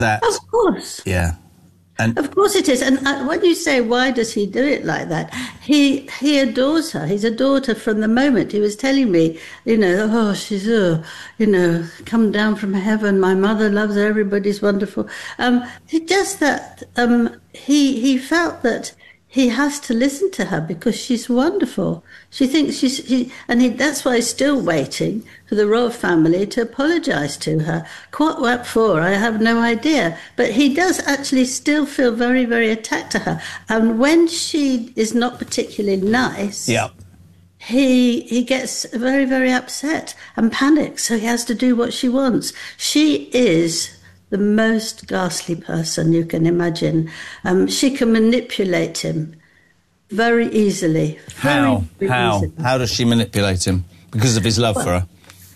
That, of course. Yeah. And of course it is. And when you say, why does he do it like that? He adores her. He's adored her from the moment. He was telling me, she's, come down from heaven. My mother loves her. Everybody's wonderful. Just that he felt that he has to listen to her because she's wonderful. She thinks that's why he's still waiting for the royal family to apologise to her. What for? I have no idea. But he does actually still feel very, very attached to her. And when she is not particularly nice, he gets very, very upset and panics. So he has to do what she wants. She is the most ghastly person you can imagine. She can manipulate him very easily. How does she manipulate him? Because of his love for her?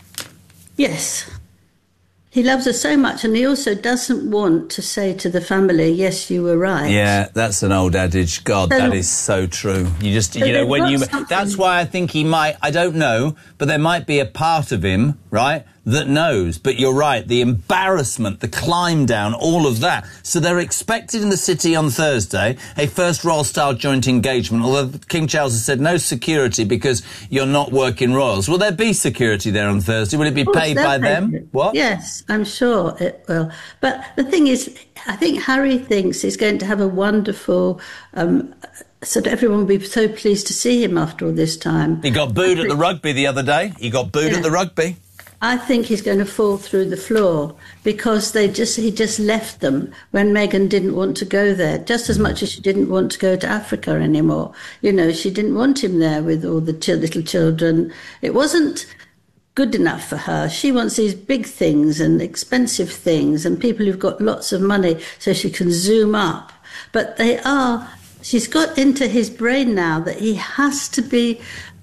Yes. He loves her so much, and he also doesn't want to say to the family, yes, you were right. Yeah, that's an old adage. God, that is so true. That's why I think he might, I don't know, but there might be a part of him, right, that knows. But you're right, the embarrassment, the climb down, all of that. So they're expected in the city on Thursday, a first royal-style joint engagement, although King Charles has said no security because you're not working royals. Will there be security there on Thursday? Will it be paid by them? What? Yes, I'm sure it will. But the thing is, I think Harry thinks he's going to have a wonderful... so that everyone will be so pleased to see him after all this time. He got booed at the rugby the other day. At the rugby. I think he's going to fall through the floor because he just left them when Meghan didn't want to go there, just as much as she didn't want to go to Africa anymore. She didn't want him there with all the little children. It wasn't good enough for her. She wants these big things and expensive things and people who've got lots of money so she can zoom up. But she's got into his brain now that he has to be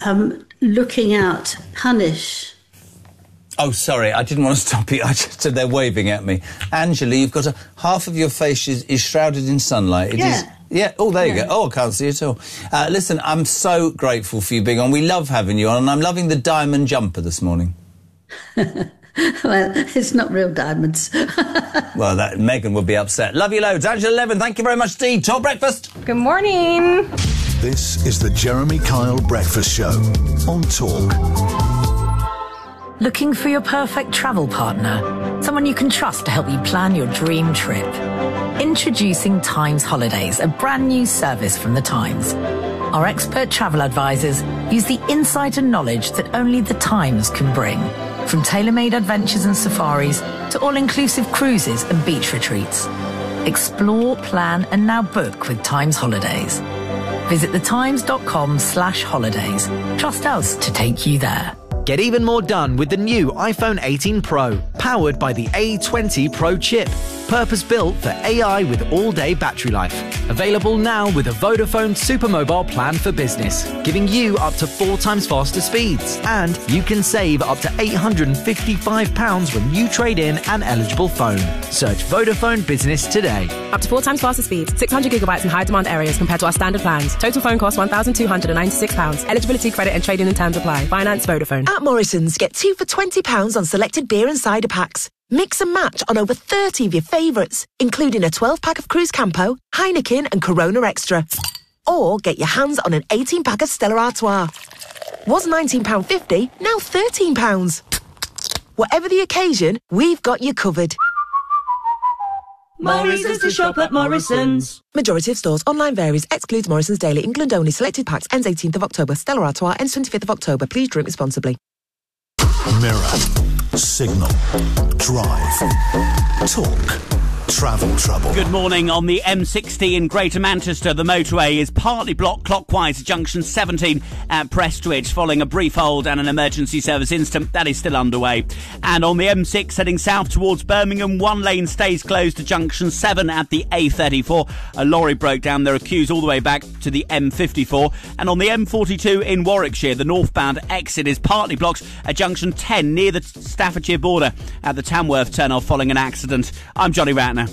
looking out, punish. Oh, sorry, I didn't want to stop you. I just said they're waving at me. Angela, you've got half of your face is shrouded in sunlight. It is. Yeah, oh, there you go. Oh, I can't see it at all. Listen, I'm so grateful for you being on. We love having you on, and I'm loving the diamond jumper this morning. Well, it's not real diamonds. Well, Meghan would be upset. Love you loads. Angela Levin, thank you very much, Steve. Talk breakfast. Good morning. This is the Jeremy Kyle Breakfast Show on Talk. Looking for your perfect travel partner? Someone you can trust to help you plan your dream trip? Introducing Times Holidays, a brand new service from the Times. Our expert travel advisors use the insight and knowledge that only the Times can bring. From tailor-made adventures and safaris to all-inclusive cruises and beach retreats. Explore, plan and now book with Times Holidays. Visit thetimes.com/holidays. Trust us to take you there. Get even more done with the new iPhone 18 Pro, powered by the A20 Pro chip. Purpose-built for AI with all-day battery life. Available now with a Vodafone Supermobile plan for business, giving you up to 4 times faster speeds. And you can save up to £855 when you trade in an eligible phone. Search Vodafone Business today. Up to 4 times faster speeds, 600 gigabytes in high-demand areas compared to our standard plans. Total phone cost £1,296. Eligibility, credit and trade-in and terms apply. Finance Vodafone. At Morrison's, get 2 for £20 on selected beer and cider packs. Mix and match on over 30 of your favourites, including a 12-pack of Cruz Campo, Heineken and Corona Extra. Or get your hands on an 18-pack of Stella Artois. Was £19.50, now £13. Whatever the occasion, we've got you covered. Morrison's to shop at Morrison's. Majority of stores. Online varies. Excludes Morrison's Daily. England only. Selected packs. Ends 18th of October. Stella Artois ends 25th of October. Please drink responsibly. Mirror. Signal. Drive. Talk. Travel trouble. Good morning. On the M60 in Greater Manchester, the motorway is partly blocked clockwise at junction 17 at Prestwich following a brief hold and an emergency service incident that is still underway. And on the M6 heading south towards Birmingham, one lane stays closed to junction 7 at the A34. A lorry broke down. There are queues all the way back to the M54. And on the M42 in Warwickshire, the northbound exit is partly blocked at junction 10 near the Staffordshire border at the Tamworth turn-off following an accident. I'm Johnny Ratner.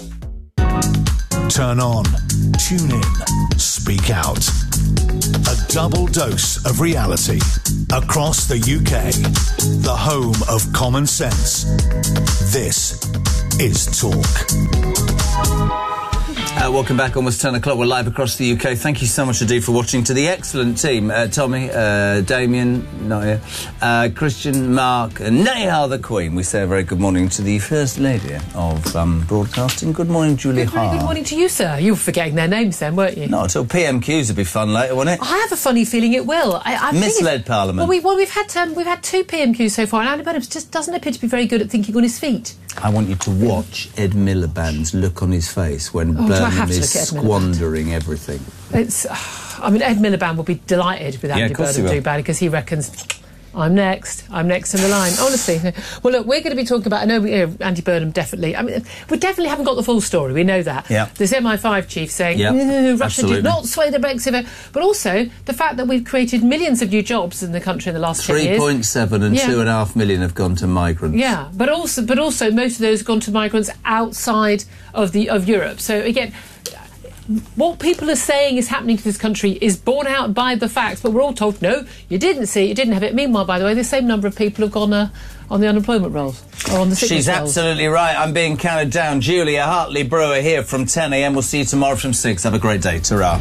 Turn on, tune in, speak out. A double dose of reality across the UK. The home of common sense. This is Talk. Welcome back, almost 10 o'clock. We're live across the UK. Thank you so much indeed for watching. To the excellent team, Tommy, Damien, not here, Christian, Mark, and Nehal the Queen. We say a very good morning to the First Lady of Broadcasting. Good morning, Julie Hart. Good morning to you, sir. You were forgetting their names then, weren't you? Not at all. PMQs would be fun later, wouldn't it? I have a funny feeling it will. I Misled Parliament. Well, we've had two PMQs so far, and Andy Burnham just doesn't appear to be very good at thinking on his feet. I want you to watch Ed Miliband's look on his face when Burnham is squandering everything. Ed Miliband will be delighted with Andy Burnham doing bad because he reckons, I'm next in the line. Honestly. Well, look, we're going to be talking about, I know Andy Burnham definitely, we definitely haven't got the full story, we know that. Yeah. There's MI5 chief saying, Russia absolutely. did not sway the Brexit vote, but also the fact that we've created millions of new jobs in the country in the last 10 years. 3.7 and 2.5 million have gone to migrants. Yeah, but also most of those have gone to migrants outside of Europe. So again, what people are saying is happening to this country is borne out by the facts, but we're all told, no, you didn't see it, you didn't have it. Meanwhile, by the way, the same number of people have gone on the unemployment rolls, or on the sickness She's rolls. Absolutely right. I'm being counted down. Julia Hartley-Brewer here from 10 a.m. We'll see you tomorrow from 6. Have a great day. Ta-ra.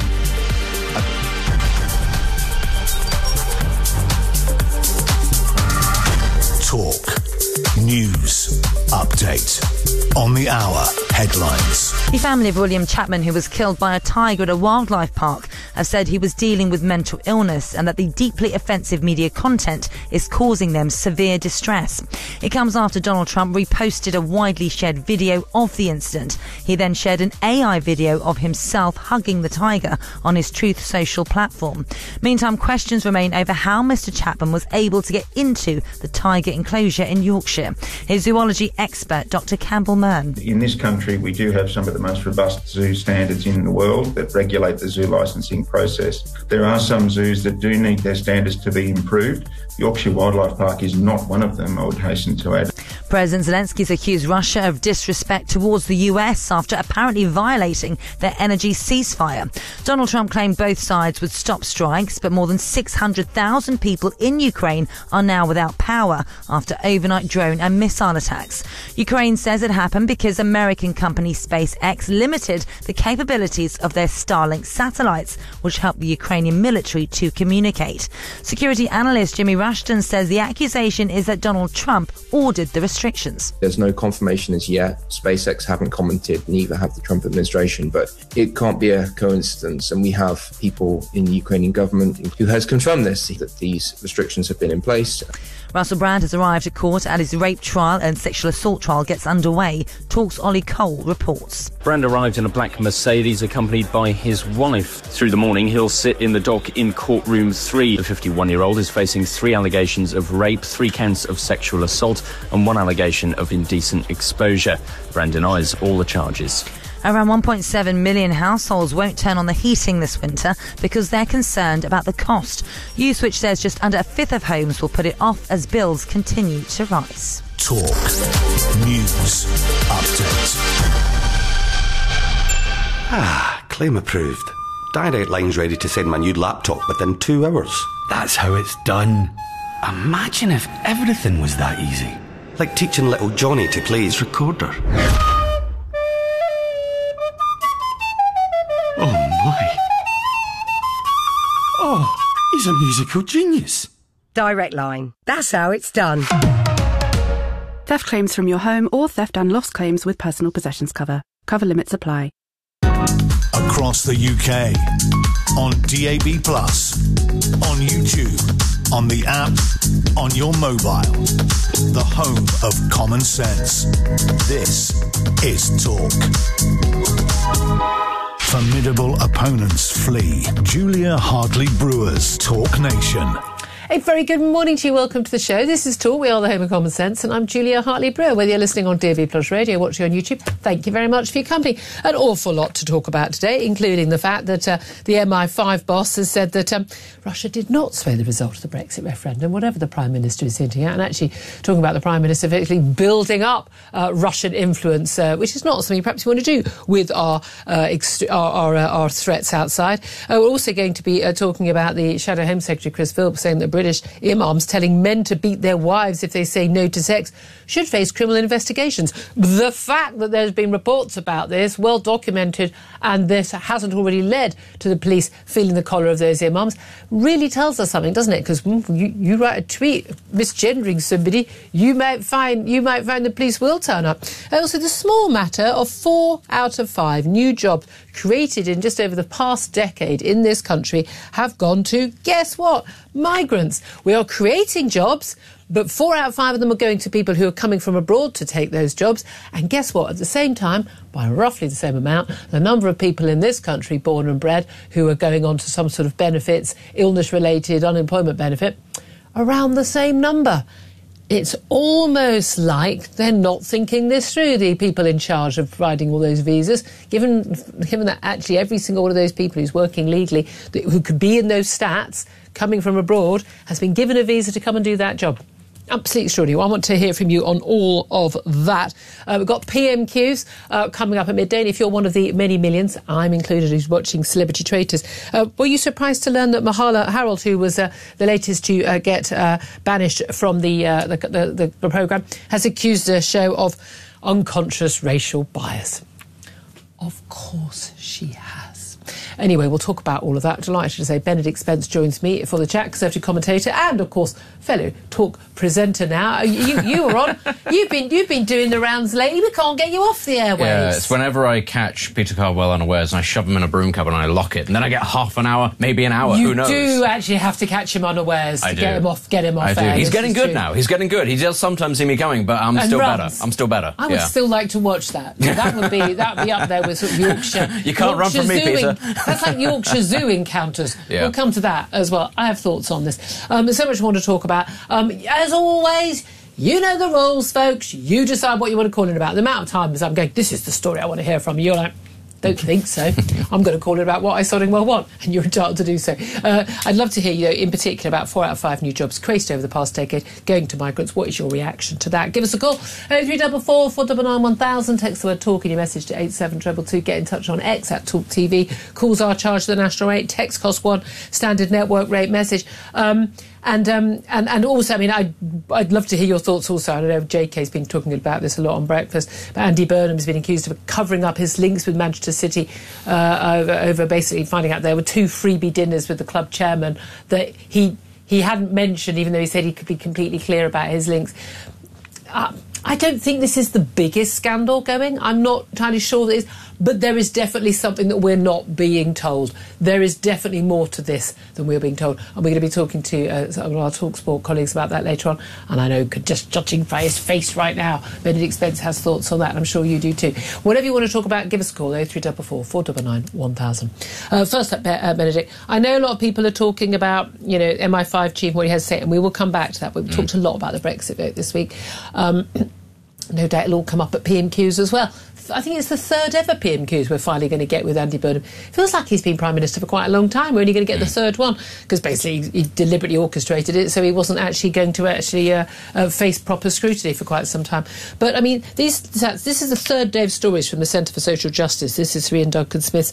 Talk. News. Update. On the hour. Headlines. The family of William Chapman, who was killed by a tiger at a wildlife park, have said he was dealing with mental illness and that the deeply offensive media content is causing them severe distress. It comes after Donald Trump reposted a widely shared video of the incident. He then shared an AI video of himself hugging the tiger on his Truth Social platform. Meantime, questions remain over how Mr. Chapman was able to get into the tiger enclosure in Yorkshire. His zoology expert, Dr. Campbell Mann. In this country, we do have some of the most robust zoo standards in the world that regulate the zoo licensing process. There are some zoos that do need their standards to be improved. Yorkshire Wildlife Park is not one of them, I would hasten to add. President Zelensky's accused Russia of disrespect towards the US after apparently violating their energy ceasefire. Donald Trump claimed both sides would stop strikes, but more than 600,000 people in Ukraine are now without power after overnight drone and missile attacks. Ukraine says it happened because American company SpaceX limited the capabilities of their Starlink satellites, which help the Ukrainian military to communicate. Security analyst Jimmy Rushton says the accusation is that Donald Trump ordered the restrictions. There's no confirmation as yet. SpaceX haven't commented, neither have the Trump administration, but it can't be a coincidence. And we have people in the Ukrainian government who has confirmed this, that these restrictions have been in place. Russell Brand has arrived at court as his rape trial and sexual assault trial gets underway. Talks Ollie Cole reports. Brand arrived in a black Mercedes accompanied by his wife. Through the morning, he'll sit in the dock in courtroom 3. The 51-year-old is facing 3 allegations of rape, 3 counts of sexual assault and 1 allegation of indecent exposure. Brand denies all the charges. Around 1.7 million households won't turn on the heating this winter because they're concerned about the cost. Uswitch says just under a fifth of homes will put it off as bills continue to rise. Talk. News. Update. Claim approved. Direct Line's ready to send my new laptop within 2 hours. That's how it's done. Imagine if everything was that easy. Like teaching little Johnny to play his recorder. Oh my. Oh, he's a musical genius. Direct Line. That's how it's done. Theft claims from your home or theft and loss claims with personal possessions cover. Cover limits apply. Across the UK. On DAB+, on YouTube, on the app, on your mobile. The home of common sense. This is Talk. Formidable opponents flee. Julia Hartley-Brewer's Talk Nation. A very good morning to you. Welcome to the show. This is Talk. We are the home of common sense, and I'm Julia Hartley-Brewer. Whether you're listening on DAB+ Radio, watching on YouTube, thank you very much for your company. An awful lot to talk about today, including the fact that the MI5 boss has said that Russia did not sway the result of the Brexit referendum, whatever the Prime Minister is hinting at, and actually talking about the Prime Minister effectively building up Russian influence, which is not something perhaps we want to do with our threats outside. We're also going to be talking about the Shadow Home Secretary, Chris Philp, saying that British imams telling men to beat their wives if they say no to sex should face criminal investigations. The fact that there's been reports about this, well documented, and this hasn't already led to the police feeling the collar of those imams, really tells us something, doesn't it? Because you write a tweet misgendering somebody, you might find the police will turn up. And also the small matter of 4 out of 5 new jobs created in just over the past decade in this country have gone to, guess what? Migrants. We are creating jobs, but 4 out of 5 of them are going to people who are coming from abroad to take those jobs. And guess what? At the same time, by roughly the same amount, the number of people in this country, born and bred, who are going on to some sort of benefits, illness-related unemployment benefit, around the same number. It's almost like they're not thinking this through, the people in charge of providing all those visas, given that actually every single one of those people who's working legally, who could be in those stats, coming from abroad, has been given a visa to come and do that job. Absolutely extraordinary. Well, I want to hear from you on all of that. We've got PMQs coming up at midday, and if you're one of the many millions, I'm included, who's watching Celebrity Traitors. Were you surprised to learn that Mahala Harold, who was the latest to get banished from the programme, has accused the show of unconscious racial bias? Of course she has. Anyway, we'll talk about all of that. Delighted to say Benedict Spence joins me for the chat, Conservative commentator and, of course, fellow talk presenter now. You were on. You've been doing the rounds lately. We can't get you off the airwaves. Yeah, it's whenever I catch Peter Cardwell unawares and I shove him in a broom cupboard and I lock it, and then I get half an hour, maybe an hour. Who knows? You do actually have to catch him unawares to get him off. I do. Air. He's getting good now. He's getting good. He does sometimes see me coming, but I'm still better. I would still like to watch that. That would be up there with sort of Yorkshire. You can't run from me, Peter. That's like Yorkshire Zoo encounters. Yeah. We'll come to that as well. I have thoughts on this. There's so much more to talk about. As always, you know the rules, folks. You decide what you want to call it about. The amount of times I'm going, this is the story I want to hear from you. You're like, don't think so. I'm going to call it about what I Sodding Well want, and you're entitled to do so. I'd love to hear, in particular, about 4 out of 5 new jobs created over the past decade going to migrants. What is your reaction to that? Give us a call. 0344 499 1000. Text the word talk in your message to 87222. Get in touch on X at Talk TV. Calls are charged to the national rate. Text cost £1. Standard network rate message. And also, I mean, I'd love to hear your thoughts also. I know JK's been talking about this a lot on Breakfast, but Andy Burnham's been accused of covering up his links with Manchester City over basically finding out there were 2 freebie dinners with the club chairman that he hadn't mentioned, even though he said he could be completely clear about his links. I don't think this is the biggest scandal going. I'm not entirely sure that it is. But there is definitely something that we're not being told. There is definitely more to this than we're being told. And we're going to be talking to some of our TalkSport colleagues about that later on. And I know, just judging by his face right now, Benedict Spence has thoughts on that, and I'm sure you do too. Whatever you want to talk about, give us a call, 0344 499 1000. First up, Benedict, I know a lot of people are talking about, MI5 chief, what he has to say, and we will come back to that. We've talked a lot about the Brexit vote this week. No doubt it'll all come up at PMQs as well. I think it's the 3rd ever PMQs we're finally going to get with Andy Burnham. Feels like he's been Prime Minister for quite a long time. We're only going to get the 3rd one, because basically he deliberately orchestrated it, so he wasn't actually going to face proper scrutiny for quite some time. But, I mean, this is the 3rd day of stories from the Centre for Social Justice. This is Ian Duncan Smith's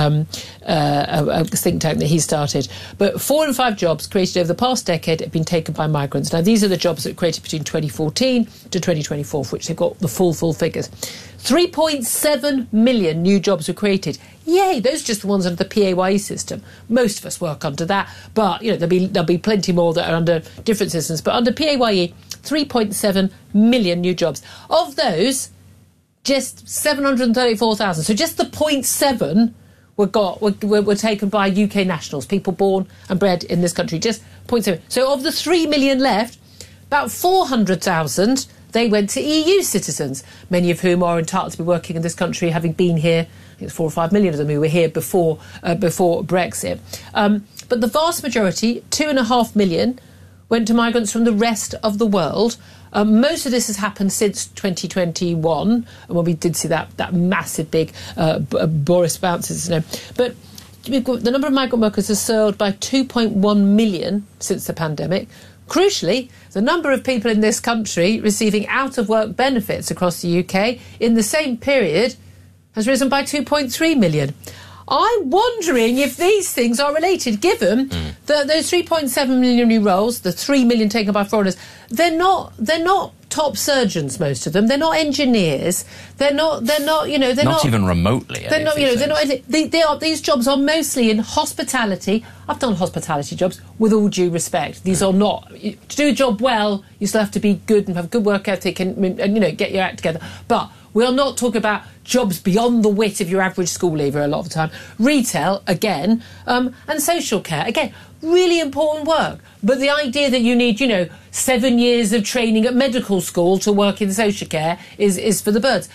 a think tank that he started. But 4 and 5 jobs created over the past decade have been taken by migrants. Now, these are the jobs that were created between 2014 to 2024, for which they've got the full figures. 3.7 million new jobs were created. Yay, those are just the ones under the PAYE system. Most of us work under that, but there'll be plenty more that are under different systems. But under PAYE, 3.7 million new jobs. Of those, just 734,000. So just the 0.7 were taken by UK nationals, people born and bred in this country. Just 0.7. So of the 3 million left, about 400,000. They went to EU citizens, many of whom are entitled to be working in this country, having been here. I think it's 4 or 5 million of them who were here before Brexit. But the vast majority, 2.5 million, went to migrants from the rest of the world. Most of this has happened since 2021, and when we did see that massive big Boris bounces. But the number of migrant workers has soared by 2.1 million since the pandemic. Crucially, the number of people in this country receiving out-of-work benefits across the UK in the same period has risen by 2.3 million. I'm wondering if these things are related, given those 3.7 million new roles, the 3 million taken by foreigners, they're not top surgeons, most of them. They're not engineers. They're not even remotely. They're not, they're not. These jobs are mostly in hospitality. I've done hospitality jobs. With all due respect, these are not. To do a job well, you still have to be good and have good work ethic and get your act together. But we are not talking about jobs beyond the wit of your average school leaver a lot of the time. Retail, again, and social care, again, really important work. But the idea that you need, 7 years of training at medical school to work in social care is for the birds.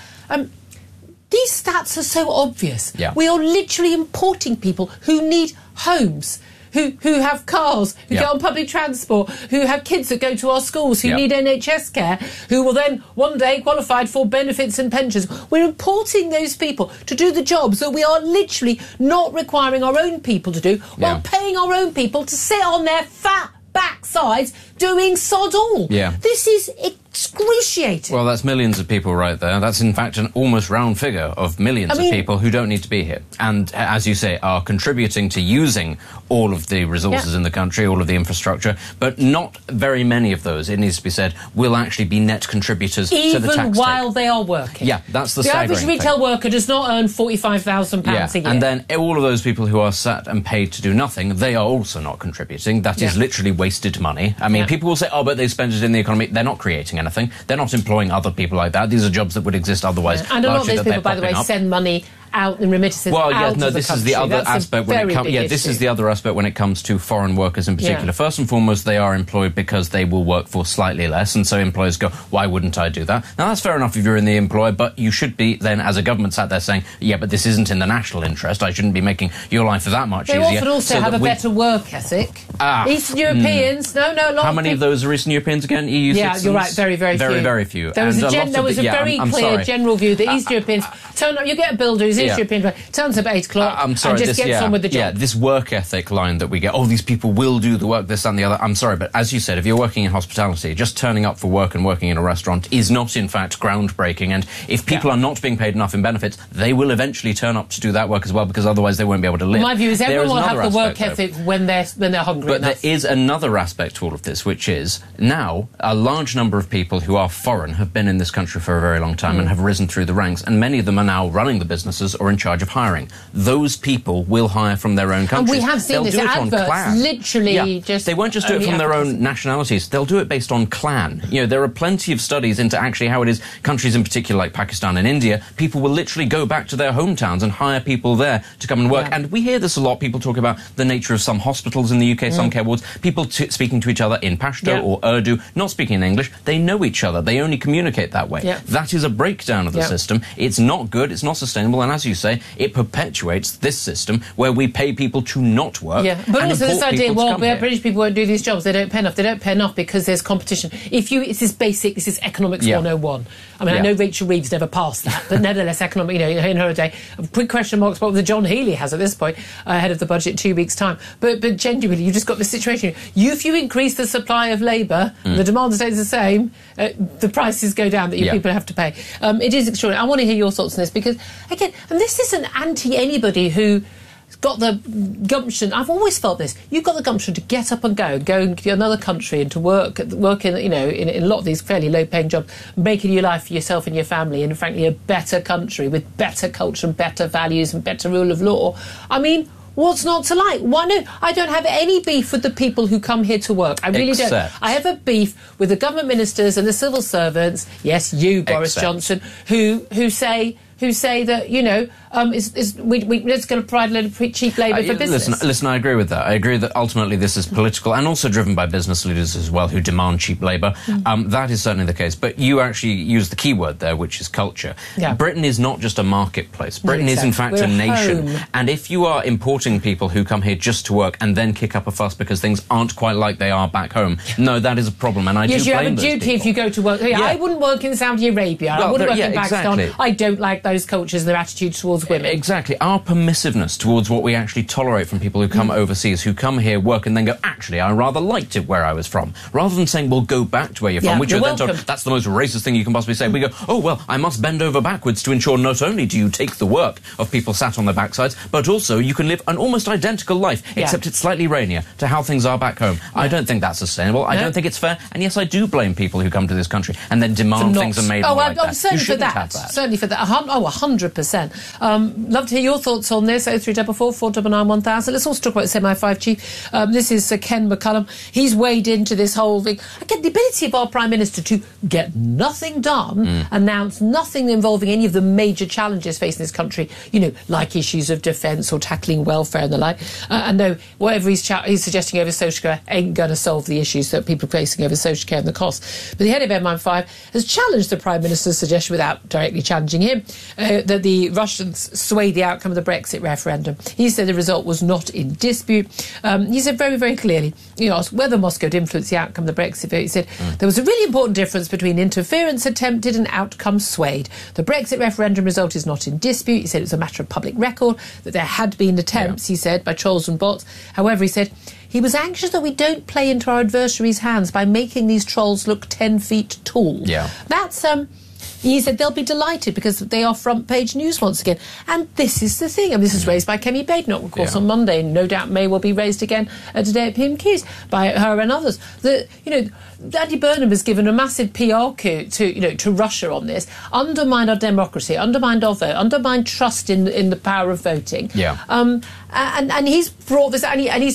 These stats are so obvious. Yeah. We are literally importing people who need homes, who have cars, who get on public transport, who have kids that go to our schools, who need NHS care, who will then one day qualify for benefits and pensions. We're importing those people to do the jobs that we are literally not requiring our own people to do, while paying our own people to sit on their fat backsides doing sod all. Yeah. This is excruciating. Well, that's millions of people right there. That's, in fact, an almost round figure of millions of people who don't need to be here. And, as you say, are contributing to using all of the resources in the country, all of the infrastructure, but not very many of those, it needs to be said, will actually be net contributors to the tax even while they are working. Yeah, that's the average staggering retail thing. worker does not earn £45,000 a year. And then all of those people who are sat and paid to do nothing, they are also not contributing. That is literally wasted money. I mean, people will say, oh, but they spend it in the economy. They're not creating anything. They're not employing other people like that. These are jobs that would exist otherwise. And a lot of those people, by the way, send money out in remittances. Well, out of this the is the country. other That's aspect when it comes. Yeah, this is the other aspect when it comes to foreign workers in particular. Yeah. First and foremost, they are employed because they will work for slightly less, and so employers go, "Why wouldn't I do that?" Now that's fair enough if you're in the employer, but you should be then, as a government, sat there saying, "Yeah, but this isn't in the national interest. I shouldn't be making your life that much easier." They often also have a better work ethic. Eastern Europeans, a lot. How many of those are Eastern Europeans again? EU citizens? You're right. Very, very few. Very, very few. There was a very clear general view that East Europeans turn up. You get a builder who's East European, turns up at 8 o'clock I'm sorry, and just gets on with the job. Yeah, this work ethic line that we get, these people will do the work, this and the other. I'm sorry, but as you said, if you're working in hospitality, just turning up for work and working in a restaurant is not, in fact, groundbreaking. And if people are not being paid enough in benefits, they will eventually turn up to do that work as well, because otherwise they won't be able to live. My view is everyone will have the work ethic when they're hungry But enough. there is another aspect to all of this, which is now a large number of people who are foreign have been in this country for a very long time and have risen through the ranks, and many of them are now running the businesses or in charge of hiring. Those people will hire from their own countries. And we have seen this. Adverts literally just... They won't just do it from their own nationalities. They'll do it based on clan. There are plenty of studies into actually how it is countries in particular like Pakistan and India, people will literally go back to their hometowns and hire people there to come and work. And we hear this a lot. People talk about the nature of some hospitals in the UK, some care wards, people speaking to each other in Pashto or Urdu, not speaking in English. They know each other. They only communicate that way. That is a breakdown of the system. It's not good. It's not sustainable. And as you say, it perpetuates this system where we pay people to not work. But also this idea, British British people won't do these jobs. They don't pay enough. They don't pay enough because there's competition. This is economics 101. I mean, I know Rachel Reeves never passed that, but nevertheless, economic, in her day, quick question marks about what John Healey has at this point, ahead of the budget 2 weeks' time. But genuinely, you've just got this situation. If you increase the supply of labour, the demand stays the same, the prices go down that people have to pay. It is extraordinary. I want to hear your thoughts on this because, again, and this isn't anti-anybody who got the gumption. I've always felt this. You've got the gumption to get up and go to another country and to work in in a lot of these fairly low-paying jobs, making your life for yourself and your family in, frankly, a better country with better culture and better values and better rule of law. I mean, what's not to like? Why no? I don't have any beef with the people who come here to work. I really don't. I have a beef with the government ministers and the civil servants. Yes, you, Boris Johnson, who say that, we're just going to provide a little cheap labour for business. Listen, I agree with that. I agree that ultimately this is political and also driven by business leaders as well who demand cheap labour. That is certainly the case. But you actually used the key word there, which is culture. Britain is not just a marketplace. Britain is, in fact, a nation. Home. And if you are importing people who come here just to work and then kick up a fuss because things aren't quite like they are back home, no, that is a problem. And I do blame those people. Yes, you have a duty if you go to work. I wouldn't work in Saudi Arabia. I wouldn't work in Pakistan. Exactly. I don't like those those cultures and their attitude towards women. Exactly. Our permissiveness towards what we actually tolerate from people who come overseas, who come here, work, and then go, actually, I rather liked it where I was from. Rather than saying, well, go back to where you're from, which you're then told, that's the most racist thing you can possibly say. We go, oh, well, I must bend over backwards to ensure not only do you take the work of people sat on their backsides, but also you can live an almost identical life, except it's slightly rainier, to how things are back home. I don't think that's sustainable. I don't think it's fair. And yes, I do blame people who come to this country and then demand things are made like that. Certainly for that. Certainly for that. 100%. Love to hear your thoughts on this. 0344 499 1000. Let's also talk about Semi-5 Chief. This is Ken McCullum. He's weighed into this whole thing. Again, the ability of our Prime Minister to get nothing done, announce nothing involving any of the major challenges facing this country, like issues of defence or tackling welfare and the like. And no, whatever he's suggesting over social care ain't going to solve the issues that people are facing over social care and the costs. But the head of MI5 has challenged the Prime Minister's suggestion without directly challenging him that the Russians swayed the outcome of the Brexit referendum. He said the result was not in dispute. He said very, very clearly, he asked whether Moscow had influenced the outcome of the Brexit vote. He said there was a really important difference between interference attempted and outcome swayed. The Brexit referendum result is not in dispute. He said it was a matter of public record, that there had been attempts, he said, by trolls and bots. However, he said he was anxious that we don't play into our adversaries' hands by making these trolls look 10 feet tall. Yeah. That's... He said they'll be delighted because they are front-page news once again. And this is the thing. And this is raised by Kemi Badenoch, of course, on Monday, and no doubt may well be raised again today at PMQs by her and others. That, Andy Burnham has given a massive PR coup to Russia on this, undermined our democracy, undermined our vote, undermined trust in the power of voting. Yeah. And he's brought this, and he's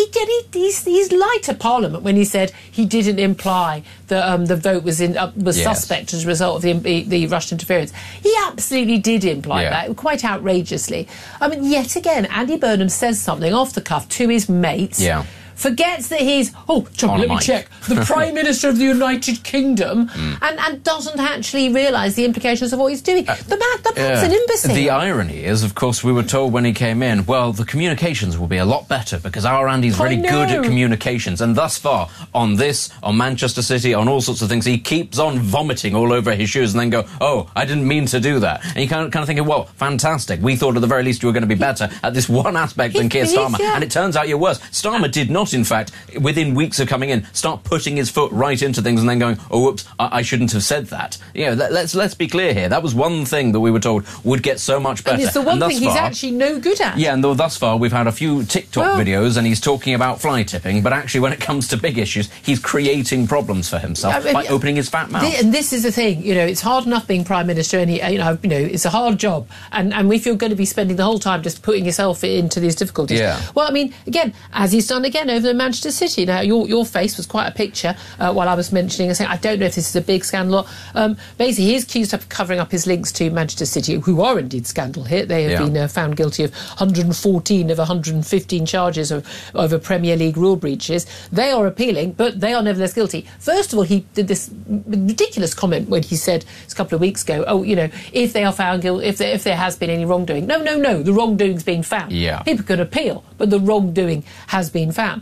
lied to Parliament when he said he didn't imply that the vote was suspect as a result of the Russian interference. He absolutely did imply that, quite outrageously. I mean, yet again, Andy Burnham says something off the cuff to his mates. Yeah. Forgets that he's, let me check, the Prime Minister of the United Kingdom, and doesn't actually realise the implications of what he's doing. The man's an imbecile. The irony is, of course, we were told when he came in, well, the communications will be a lot better because our Andy's really good at communications. And thus far, on this, on Manchester City, on all sorts of things, he keeps on vomiting all over his shoes and then go, I didn't mean to do that. And you kind of thinking, well, fantastic. We thought at the very least you were going to be better at this one aspect than Keir Starmer. And it turns out you're worse. Starmer did not, in fact, within weeks of coming in, start putting his foot right into things and then going, whoops, I shouldn't have said that. Let's be clear here. That was one thing that we were told would get so much better. And it's the one thing he's actually no good at. Yeah, and thus far we've had a few TikTok videos and he's talking about fly tipping, but actually when it comes to big issues, he's creating problems for himself by opening his fat mouth. And this is the thing, it's hard enough being Prime Minister, and it's a hard job, and if you're going to be spending the whole time just putting yourself into these difficulties. Yeah. Well, I mean, again, as he's done again over the Manchester City. Now, your face was quite a picture while I was mentioning and saying, I don't know if this is a big scandal. Basically, he's accused of covering up his links to Manchester City, who are indeed scandal here. They have been found guilty of 114 of 115 charges over Premier League rule breaches. They are appealing, but they are nevertheless guilty. First of all, he did this ridiculous comment when he said a couple of weeks ago, if they are found guilty, if there has been any wrongdoing. No, the wrongdoing's been found. Yeah. People can appeal, but the wrongdoing has been found.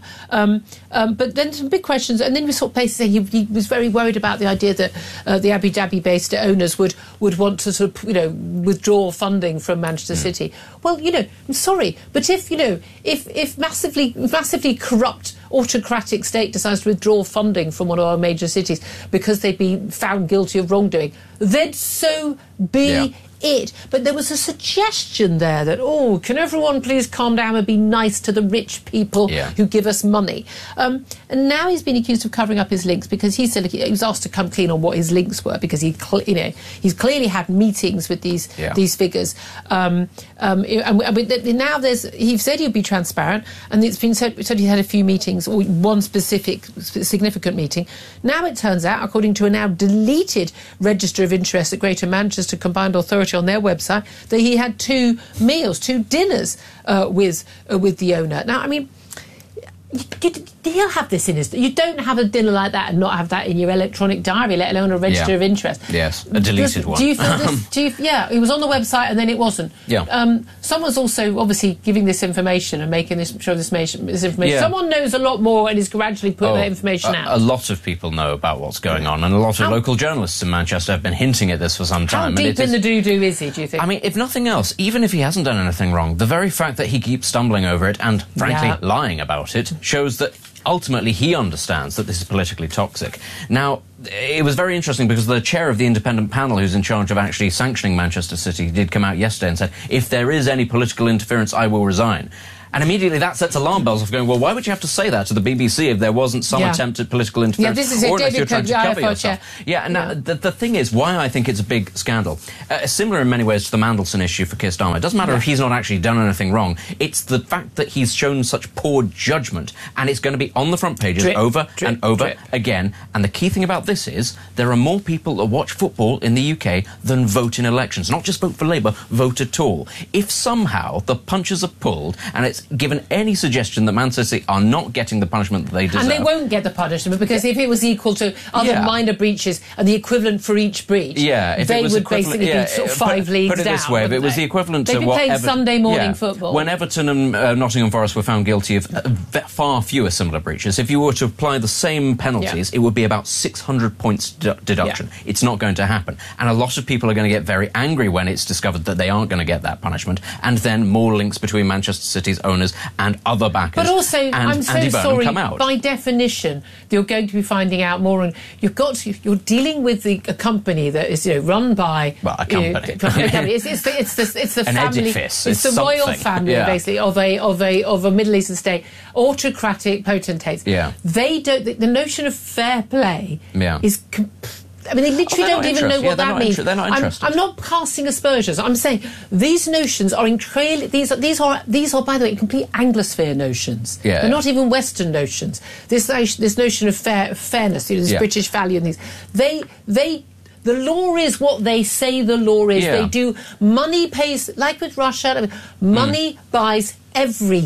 But then some big questions, and then we saw places saying he was very worried about the idea that the Abu Dhabi-based owners would want to sort of withdraw funding from Manchester City. Well, I'm sorry, but if massively corrupt autocratic state decides to withdraw funding from one of our major cities because they've been found guilty of wrongdoing, then so be it. But there was a suggestion there that, can everyone please calm down and be nice to the rich people who give us money? And now he's been accused of covering up his links because he said he was asked to come clean on what his links were because he's clearly had meetings with these figures. And now he said he'd be transparent, and it's been said he had a few meetings, or one significant meeting. Now it turns out, according to a now deleted register of interest at Greater Manchester Combined Authority on their website, that he had 2 dinners with the owner. Now, I mean, He'll have this in his... You don't have a dinner like that and not have that in your electronic diary, let alone a register of interest. Yes, a deleted one. Do you feel this... yeah, it was on the website and then it wasn't. Yeah. Someone's also obviously giving this information and making this information. Yeah. Someone knows a lot more and is gradually putting that information out. A lot of people know about what's going on, and a lot of local journalists in Manchester have been hinting at this for some time. How deep in the doo-doo is he, do you think? I mean, if nothing else, even if he hasn't done anything wrong, the very fact that he keeps stumbling over it and, frankly, lying about it shows that ultimately he understands that this is politically toxic. Now, it was very interesting because the chair of the independent panel who's in charge of actually sanctioning Manchester City did come out yesterday and said, if there is any political interference, I will resign. And immediately that sets alarm bells off going, well, why would you have to say that to the BBC if there wasn't some attempt at political interference? Yeah, this is it. David Cook, the IFO chair. Yeah, and now the thing is, why I think it's a big scandal, similar in many ways to the Mandelson issue for Keir Starmer. It doesn't matter if he's not actually done anything wrong. It's the fact that he's shown such poor judgment, and it's going to be on the front pages over and over again. And the key thing about this is there are more people that watch football in the UK than vote in elections. Not just vote for Labour, vote at all. If somehow the punches are pulled and it's given any suggestion that Man City are not getting the punishment that they deserve. And they won't get the punishment because if it was equal to other minor breaches and the equivalent for each breach, they would basically be sort of 5 leagues down. Put it this way, if it was the equivalent to what... They'd be playing Sunday morning football. When Everton and Nottingham Forest were found guilty of far fewer similar breaches, if you were to apply the same penalties, it would be about 600 points deduction. It's not going to happen. And a lot of people are going to get very angry when it's discovered that they aren't going to get that punishment, and then more links between Manchester City's owners and other backers. But also, I'm so sorry, come out. By definition, you're going to be finding out more, and you're dealing with a company that is run by... Well, a company. It's the an family... edifice. It's the royal family, basically, of a Middle Eastern state. Autocratic potentates. Yeah. They don't... The notion of fair play is... I mean, they literally don't even know what that means. They're not interested. I'm not casting aspersions. I'm saying these notions are incredibly... These are, by the way, complete Anglosphere notions. Yeah. They're not even Western notions. This notion of fairness, this British value and these... The law is what they say the law is. Yeah. They do... Money pays... Like with Russia, money buys everything.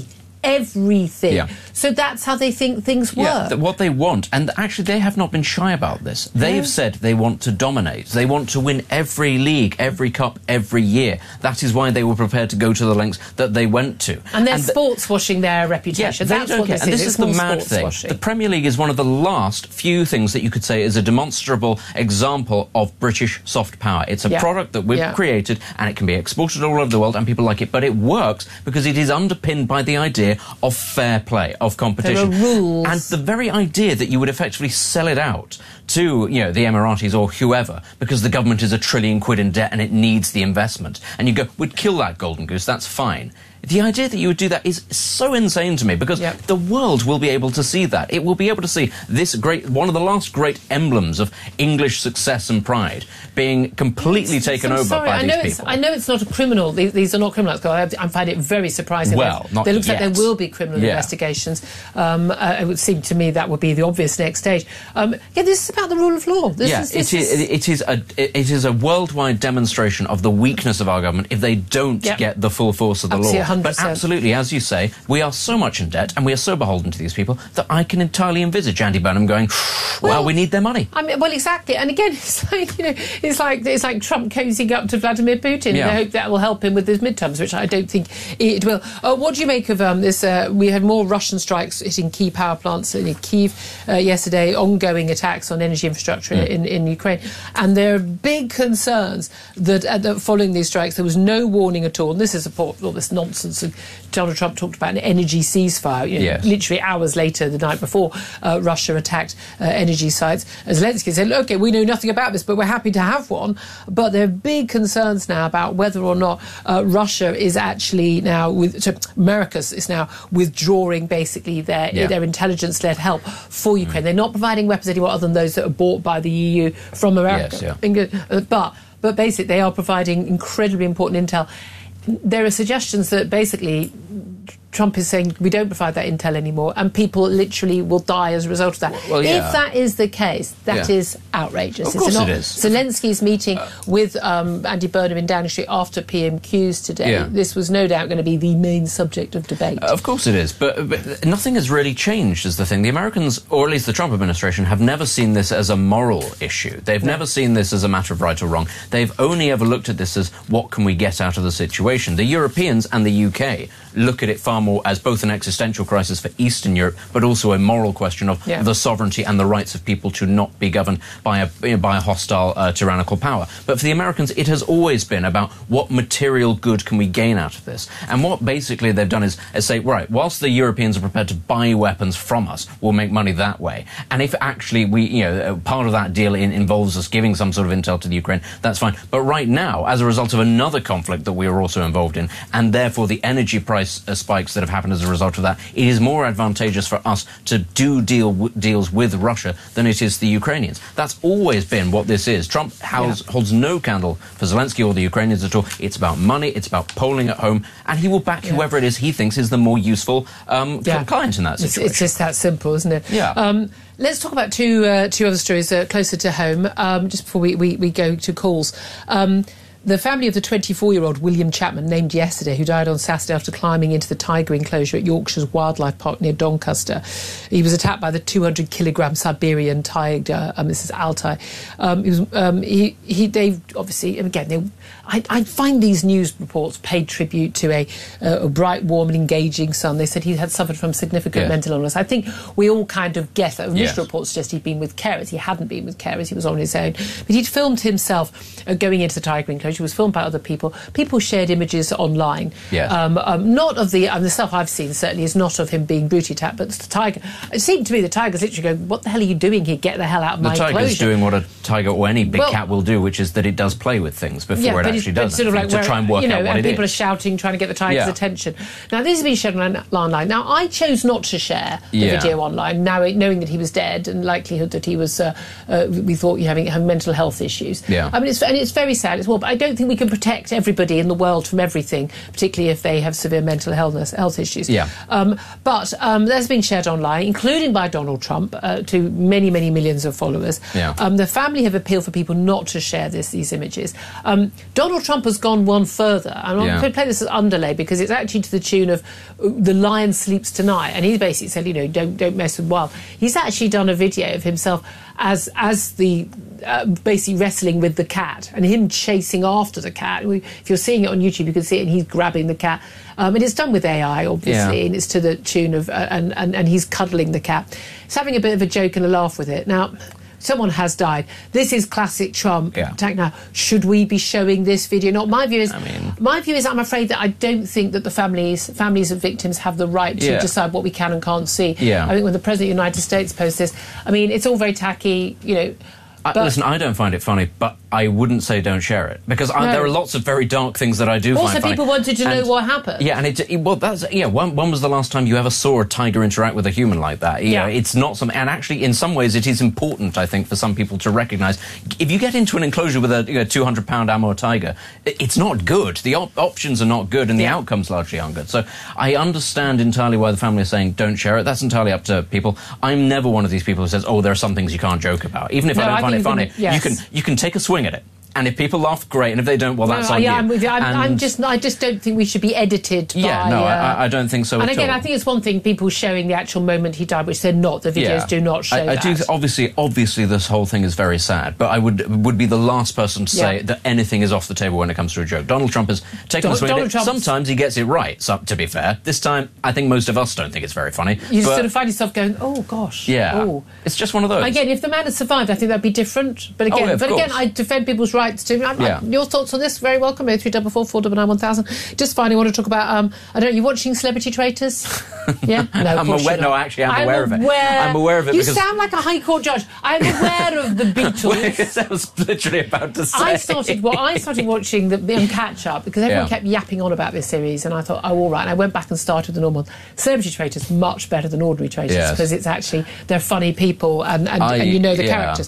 Yeah. So that's how they think things work. Yeah, what they want, and actually they have not been shy about this. They have said they want to dominate. They want to win every league, every cup, every year. That is why they were prepared to go to the lengths that they went to. And they're sports washing their reputation. Yeah, that's what this is. And this is the mad thing. Washing. The Premier League is one of the last few things that you could say is a demonstrable example of British soft power. It's a product that we've created, and it can be exported all over the world, and people like it. But it works because it is underpinned by the idea of fair play, of competition. There are rules. And the very idea that you would effectively sell it out to, the Emiratis or whoever, because the government is £1 trillion in debt and it needs the investment. And you go, we'd kill that golden goose, that's fine. The idea that you would do that is so insane to me, because the world will be able to see that. It will be able to see this one of the last great emblems of English success and pride being completely taken over by these people. I know it's not a criminal. These are not criminals. I find it very surprising. Well, not It looks yet. like there will be criminal investigations. It would seem to me that would be the obvious next stage. This is about the rule of law. It is a worldwide demonstration of the weakness of our government if they don't get the full force of the law. 100%. But absolutely, as you say, we are so much in debt and we are so beholden to these people that I can entirely envisage Andy Burnham going, well, we need their money. I mean, well, exactly. And again, it's like Trump cozying up to Vladimir Putin. Yeah. I hope that will help him with his midterms, which I don't think it will. What do you make of this? We had more Russian strikes hitting key power plants in Kyiv yesterday, ongoing attacks on energy infrastructure in Ukraine. And there are big concerns that following these strikes, there was no warning at all. And this is all this nonsense. Donald Trump talked about an energy ceasefire. Literally hours later, the night before, Russia attacked energy sites. Zelensky said, OK, we know nothing about this, but we're happy to have one. But there are big concerns now about whether or not Russia is actually now, America is now withdrawing basically their intelligence-led help for Ukraine. They're not providing weapons anymore other than those that are bought by the EU from America. But basically, they are providing incredibly important intel. There are suggestions that basically Trump is saying we don't provide that intel anymore, and people literally will die as a result of that. Well, yeah. If that is the case, that is outrageous. Of course it is. Zelensky's meeting with Andy Burnham in Downing Street after PMQs today. Yeah. This was no doubt going to be the main subject of debate. Of course it is, but nothing has really changed is the thing. The Americans, or at least the Trump administration, have never seen this as a moral issue. They've never seen this as a matter of right or wrong. They've only ever looked at this as what can we get out of the situation. The Europeans and the UK look at it far more as both an existential crisis for Eastern Europe, but also a moral question of the sovereignty and the rights of people to not be governed by a hostile, tyrannical power. But for the Americans, it has always been about what material good can we gain out of this. And what basically they've done is say, right, whilst the Europeans are prepared to buy weapons from us, we'll make money that way. And if actually part of that deal involves us giving some sort of intel to the Ukraine, that's fine. But right now, as a result of another conflict that we are also involved in, and therefore the energy price spikes that have happened as a result of that, it is more advantageous for us to do deals with Russia than it is the Ukrainians. That's always been what this is. Trump holds no candle for Zelensky or the Ukrainians at all. It's about money, it's about polling at home, and he will back whoever it is he thinks is the more useful client in that situation. It's just that simple, isn't it? Yeah. Let's talk about two other stories closer to home, just before we go to calls. The family of the 24-year-old William Chapman, named yesterday, who died on Saturday after climbing into the tiger enclosure at Yorkshire's Wildlife Park near Doncaster. He was attacked by the 200-kilogram Siberian tiger. This is Altai. They obviously, and again, I find these news reports paid tribute to a bright, warm and engaging son. They said he had suffered from significant mental illness. I think we all kind of get that. Initial reports suggest he'd been with carers. He hadn't been with carers. He was on his own. But he'd filmed himself going into the tiger enclosure. It was filmed by other people. People shared images online. Not of the stuff I've seen, certainly, is not of him being brutally attacked, but the tiger. It seemed to me the tiger's literally going, what the hell are you doing here? Get the hell out of my enclosure. The tiger's doing what a tiger or any big cat will do, which is that it does play with things before it actually does sort of like to try and work out what and it is. People are shouting, trying to get the tiger's attention. Now, this has been shared online. Now, I chose not to share the video online, knowing that he was dead and likelihood that he was, we thought, having mental health issues. I mean, it's very sad as well, but I don't think we can protect everybody in the world from everything, particularly if they have severe mental health issues. But that's been shared online, including by Donald Trump, to many, many millions of followers. The family have appealed for people not to share these images. Donald Trump has gone one further, and I'm going to play this as underlay because it's actually to the tune of "The Lion Sleeps Tonight," and he basically said, don't mess with wild. He's actually done a video of himself as the basically wrestling with the cat and him chasing after the cat. If you're seeing it on YouTube, you can see it, and he's grabbing the cat. And it's done with AI, obviously, and it's to the tune of and he's cuddling the cat. He's having a bit of a joke and a laugh with it. Now, someone has died. This is classic Trump. Now, should we be showing this video? Not my view is. I'm afraid that I don't think that the families of victims have the right to decide what we can and can't see. I think when the President of the United States posts this, it's all very tacky, Listen, I don't find it funny, but I wouldn't say don't share it because there are lots of very dark things that I do find funny. Also, people wanted to know what happened. When was the last time you ever saw a tiger interact with a human like that? It's not something, and actually, in some ways, it is important, I think, for some people to recognise. If you get into an enclosure with a 200-pound Amur tiger, it's not good. The options are not good, and the outcomes largely aren't good. So I understand entirely why the family is saying don't share it. That's entirely up to people. I'm never one of these people who says, there are some things you can't joke about, even if I don't find it funny. You can take a swing at it. And if people laugh, great. And if they don't, well, that's on you. I'm with you. I just don't think we should be edited by... I don't think so at all. And again, I think it's one thing, people showing the actual moment he died, which they're not. The videos do not show that. Obviously, this whole thing is very sad. But I would be the last person to say that anything is off the table when it comes to a joke. Donald Trump has taken a swing at it. Sometimes he gets it right, to be fair. This time, I think most of us don't think it's very funny. You just sort of find yourself going, oh, gosh. It's just one of those. Again, if the man had survived, I think that'd be different. But again, I defend people's rights too. Your thoughts on this? Very welcome. 0344 1000. Just finally want to talk about. I don't know. You watching Celebrity Traitors? No, I'm aware. No, actually, I'm aware of it. I'm aware of it. You sound like a High Court judge. I'm aware of the Beatles. I was literally about to say. I started watching the catch up because everyone kept yapping on about this series, and I thought, all right. And I went back and started the normal. Celebrity Traitors much better than Ordinary Traitors because it's actually they're funny people and you know the characters.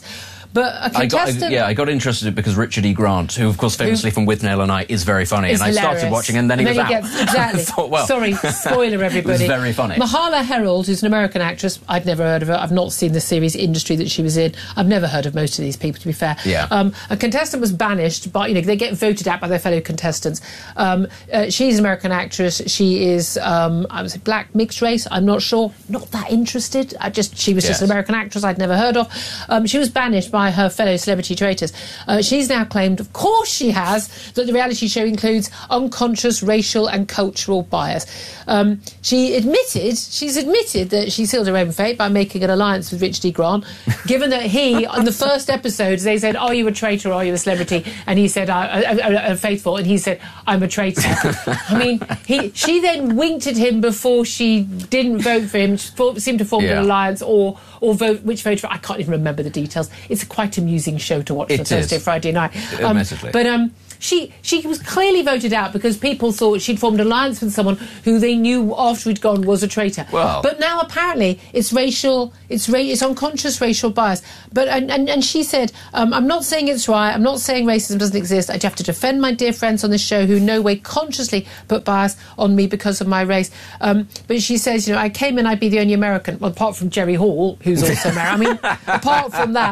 But a contestant... I got interested because Richard E. Grant, who, of course, famously from Withnail and I, is very funny. And I started watching, and then he was out. Exactly. Thought, well, sorry, spoiler, everybody. It was very funny. Mahala Herald, who's an American actress, I'd never heard of her. I've not seen the series industry that she was in. I've never heard of most of these people, to be fair. Yeah. A contestant was banished, but, they get voted out by their fellow contestants. She's an American actress. She is, I would say, black, mixed race. I'm not sure. Not that interested. She was just an American actress I'd never heard of. She was banished by her fellow celebrity traitors. She's now claimed, of course she has, that the reality show includes unconscious racial and cultural bias. She's admitted that she sealed her own fate by making an alliance with Richard E. Grant, given that he, on the first episode, they said, "Are you a traitor or are you a celebrity?" And he said, "I'm faithful," and he said, "I'm a traitor." I mean, she then winked at him before she didn't vote for him. She seemed to form an alliance or vote for. I can't even remember the details. It's a quite amusing show to watch on Thursday, Friday night. But she was clearly voted out because people thought she'd formed an alliance with someone who they knew after he'd gone was a traitor. Well. But now apparently it's unconscious racial bias. But and she said, "I'm not saying it's right. I'm not saying racism doesn't exist. I'd have to defend my dear friends on this show who no way consciously put bias on me because of my race." But she says, "I came in, I'd be the only American, well, apart from Jerry Hall, who's also American. I mean, apart from that."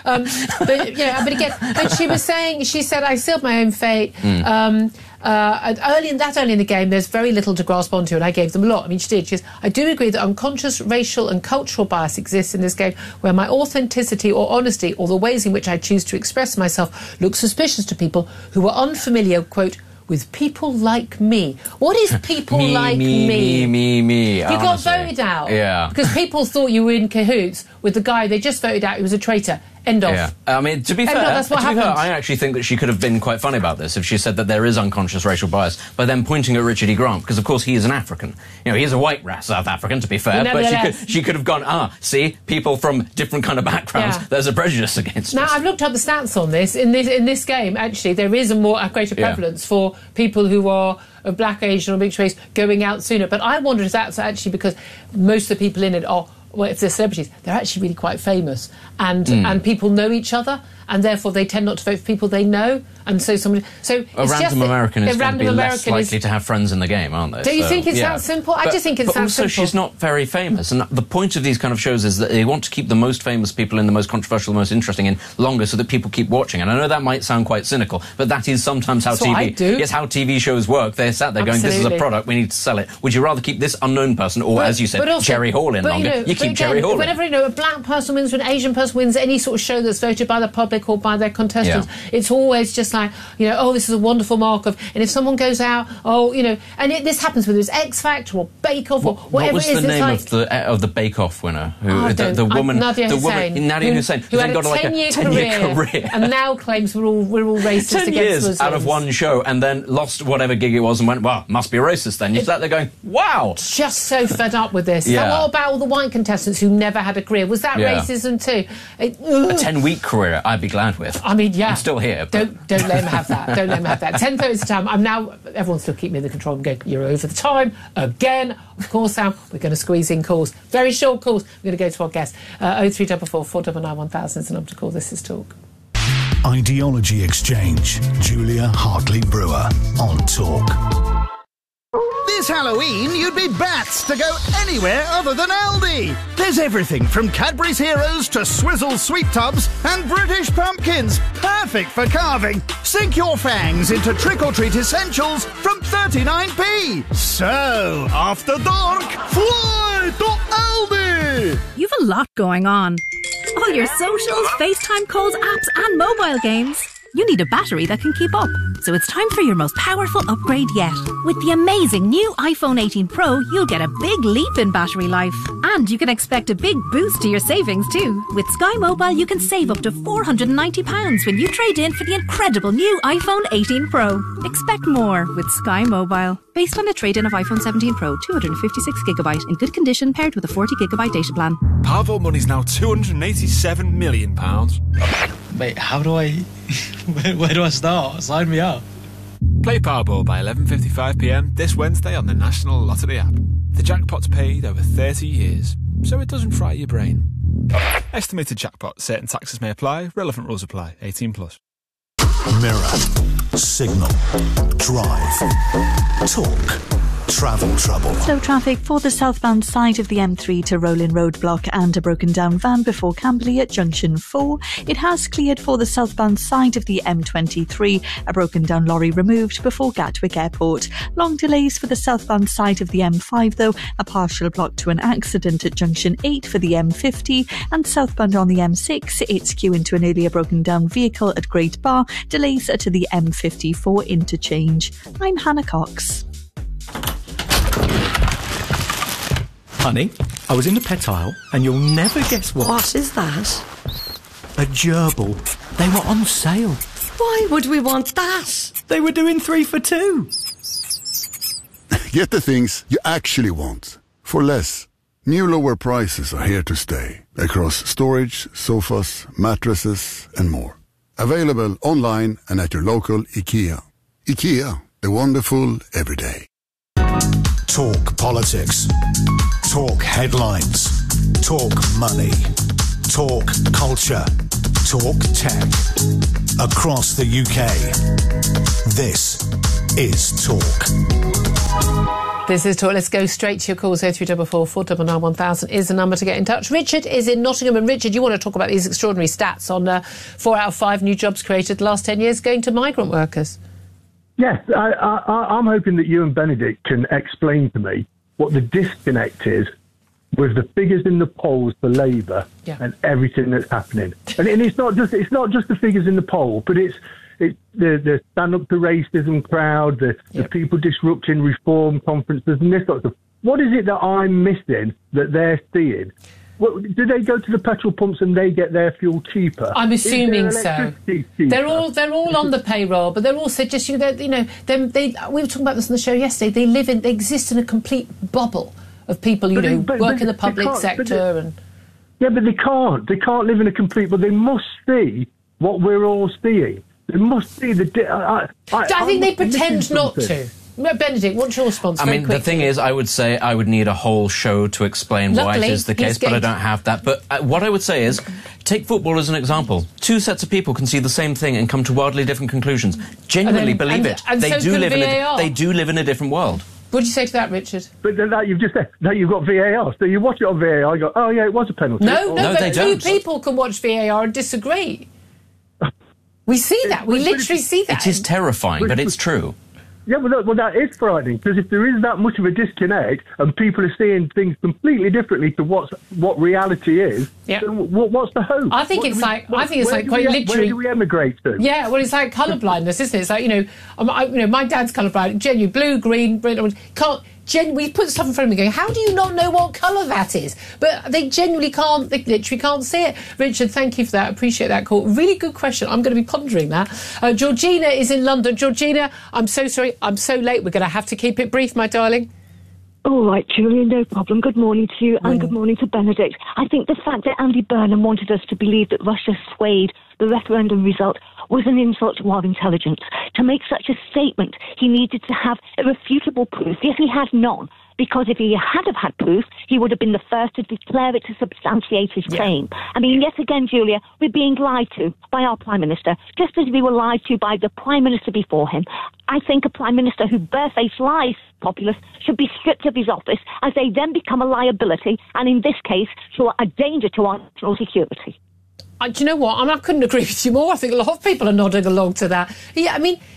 But she was saying, she said, "I sealed my own fate." Early in the game, there's very little to grasp onto, and I gave them a lot. I mean, she did. She says, "I do agree that unconscious racial and cultural bias exists in this game, where my authenticity or honesty or the ways in which I choose to express myself look suspicious to people who are unfamiliar, quote, with people like me." What is people like me? Me. You got voted out. Yeah. Because people thought you were in cahoots with the guy they just voted out who was a traitor. End of. Yeah. I mean, to be fair, I actually think that she could have been quite funny about this if she said that there is unconscious racial bias by then pointing at Richard E. Grant, because of course he is an African. He is a white South African, to be fair, but she could have gone, see, people from different kind of backgrounds, there's a prejudice against us. Now, I've looked up the stats on this. In this game, actually, there is a greater prevalence for people who are of black, Asian or mixed race going out sooner. But I wonder if that's actually because most of the people in it are, well, if they're celebrities, they're actually really quite famous, and people know each other, and therefore they tend not to vote for people they know, and so a random American is going to be less likely to have friends in the game, aren't they? Do you think it's that simple? I just think it's that simple. But also, she's not very famous, and the point of these kind of shows is that they want to keep the most famous people in, the most controversial, the most interesting in longer, so that people keep watching. And I know that might sound quite cynical, but that is sometimes how TV shows work. They're sat there going, "This is a product, we need to sell it." Would you rather keep this unknown person, or as you said, Jerry Hall in longer? You keep Jerry Hall in. Whenever a black person wins, or an Asian person wins any sort of show that's voted by the public or by their contestants, it's always just like, this is a wonderful mark of. And if someone goes out, this happens whether it's X Factor or Bake Off or whatever it is. What was the name of the Bake Off winner? The woman, Nadia Hussain, who had a 10-year career and now claims we're all racist 10 against years Muslims. Out of one show, and then lost whatever gig it was and went, well, must be racist then. You sat there going, wow. Just so fed up with this. And what about all the white contestants who never had a career? Was that racism too? A 10-week career, I'd be glad with. I mean, yeah. I'm still here. Don't let him have that. Don't let him have that. 10:30 is the time. Everyone's still keeping me in the control. I'm going, "You're over the time again." Of course, Sam, we're going to squeeze in calls. Very short calls. We're going to go to our guest. 0344 499 1000 is the number to call. This is Talk. Ideology Exchange. Julia Hartley-Brewer on Talk. This Halloween, you'd be bats to go anywhere other than Aldi. There's everything from Cadbury's Heroes to Swizzle Sweet Tubs and British pumpkins. Perfect for carving. Sink your fangs into trick-or-treat essentials from 39p. So, after dark, fly to Aldi. You've a lot going on. All your socials, FaceTime calls, apps and mobile games. You need a battery that can keep up. So it's time for your most powerful upgrade yet. With the amazing new iPhone 18 Pro, you'll get a big leap in battery life. And you can expect a big boost to your savings too. With Sky Mobile, you can save up to £490 when you trade in for the incredible new iPhone 18 Pro. Expect more with Sky Mobile. Based on a trade-in of iPhone 17 Pro, 256GB in good condition paired with a 40GB data plan. Powerball money's now £287 million. Wait, how do I... Where do I start? Sign me up. Play Powerball by 11:55pm this Wednesday on the National Lottery app. The jackpot's paid over 30 years, so it doesn't fry your brain. Estimated jackpot. Certain taxes may apply. Relevant rules apply. 18+. Mirror, signal, drive, talk, travel trouble. Slow traffic for the southbound side of the M3 to Rollin roadblock and a broken down van before Camberley at junction 4. It has cleared for the southbound side of the M23, a broken down lorry removed before Gatwick Airport. Long delays for the southbound side of the M5 though, a partial block to an accident at junction 8 for the M50, and southbound on the M6, it's queuing to an earlier broken down vehicle at Great Bar, delays to the M54 interchange. I'm Hannah Cox. Honey, I was in the pet aisle and you'll never guess what. What is that? A gerbil. They were on sale. Why would we want that? They were doing 3 for 2. Get the things you actually want for less. New lower prices are here to stay across storage, sofas, mattresses and more. Available online and at your local IKEA. IKEA, the wonderful everyday. Talk politics. Talk headlines. Talk money. Talk culture. Talk tech. Across the UK. This is Talk. This is Talk. Let's go straight to your calls. 0344 499 1000 is the number to get in touch. Richard is in Nottingham. And Richard, you want to talk about these extraordinary stats on 4 out of 5 new jobs created the last 10 years going to migrant workers. Yes, I'm hoping that you and Benedict can explain to me what the disconnect is with the figures in the polls for Labour and everything that's happening. And it's not just the figures in the poll, but it's the stand up to racism crowd, the people disrupting reform conferences and this sort of stuff. What is it that I'm missing that they're seeing? Do they go to the petrol pumps and they get their fuel cheaper? I'm assuming so. They're all on the payroll, but they're also just we were talking about this on the show yesterday. They exist in a complete bubble of people work in the public sector and. Yeah, but they can't. They can't live in a complete. But they must see what we're all seeing. They must see the. I think they pretend not to. Benedict, what's your response? The thing is, I would say I would need a whole show to explain why it is the case, but I don't have that. But what I would say is, take football as an example. 2 sets of people can see the same thing and come to wildly different conclusions. Genuinely believe it. They do live in a different world. What do you say to that, Richard? But that you've just said that you've got VAR, so you watch it on VAR. You go, oh yeah, it was a penalty. No, they don't. 2 people can watch VAR and disagree. We see that. We literally see that. It is terrifying, but it's true. Yeah, well, that is frightening, because if there is that much of a disconnect and people are seeing things completely differently to what reality is, then what's the hope? I think it's like quite literally. Where do we emigrate to? Yeah, well, it's like colourblindness, isn't it? It's like, my dad's colourblind, genuine blue, green, we put stuff in front of me going, how do you not know what colour that is? But they genuinely can't, they literally can't see it. Richard, thank you for that. Appreciate that call. Really good question. I'm going to be pondering that. Georgina is in London. Georgina, I'm so sorry. I'm so late. We're going to have to keep it brief, my darling. All right, Julia, no problem. Good morning to you and good morning to Benedict. I think the fact that Andy Burnham wanted us to believe that Russia swayed the referendum result was an insult to our intelligence. To make such a statement, he needed to have irrefutable proof. Yes, he has none, because if he had have had proof, he would have been the first to declare it to substantiate his claim. I mean, yet again, Julia, we're being lied to by our Prime Minister, just as we were lied to by the Prime Minister before him. I think a Prime Minister who barefaced lies populace should be stripped of his office, as they then become a liability, and in this case, to a danger to our national security. Do you know what? I couldn't agree with you more. I think a lot of people are nodding along to that. He